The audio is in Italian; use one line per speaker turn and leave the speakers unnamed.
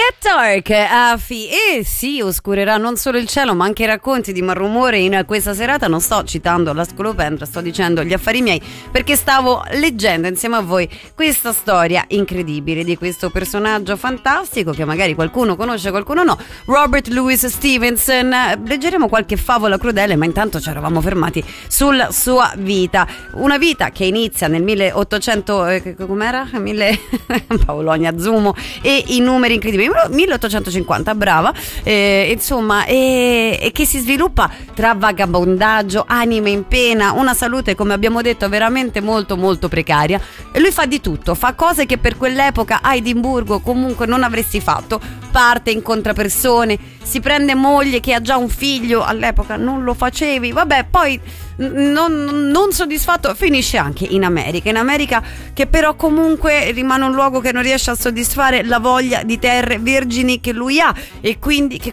Get Dark, e sì, oscurerà non solo il cielo ma anche i racconti di Malrumore in questa serata. Non sto citando la scolopendra, sto dicendo gli affari miei, perché stavo leggendo insieme a voi questa storia incredibile di questo personaggio fantastico che magari qualcuno conosce, qualcuno no, Robert Louis Stevenson. Leggeremo qualche favola crudele, ma intanto ci eravamo fermati sulla sua vita, una vita che inizia nel 1800, com'era? Paolonia Zumo e i numeri incredibili, 1850, brava, insomma, e che si sviluppa tra vagabondaggio, anime in pena, una salute, come abbiamo detto, veramente molto molto precaria. E lui fa di tutto, fa cose che per quell'epoca a Edimburgo comunque non avresti fatto. Parte, incontra persone, si prende moglie che ha già un figlio, all'epoca non lo facevi, vabbè, poi non soddisfatto finisce anche in America, che però comunque rimane un luogo che non riesce a soddisfare la voglia di terre vergini che lui ha, e quindi che